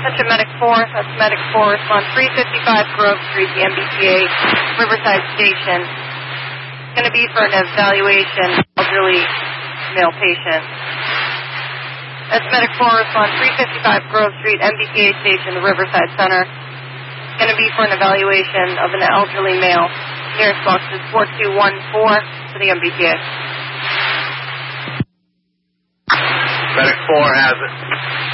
Attention Medic 4, that's Medic 4, respond 355 Grove Street, the MBTA, Riverside Station. It's going to be for an evaluation, elderly male patient. That's Medic 4, respond 355 Grove Street, MBTA Station, the Riverside Center. It's going to be for an evaluation of an elderly male. Nearest box is 4214 to the MBTA. Medic 4 has it.